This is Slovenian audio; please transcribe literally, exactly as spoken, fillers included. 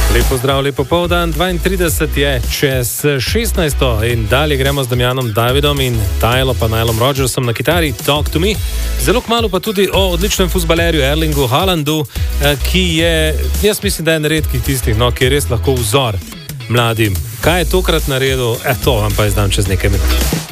Lepo zdrav, lepo poldan, dvaintrideset je čez šestnajsto in dalje gremo z Damjanom Davidom in Tylo pa Nilom Rodgersom na kitari Talk to Me. Zelo kmalu pa tudi o odličnem fuzbalerju Erlingu Haalandu, ki je, jaz mislim, da je en redkih tistih, no, ki je res lahko vzor mladim. Kaj je tokrat naredil, eh, to vam pa izdam čez nekaj minut.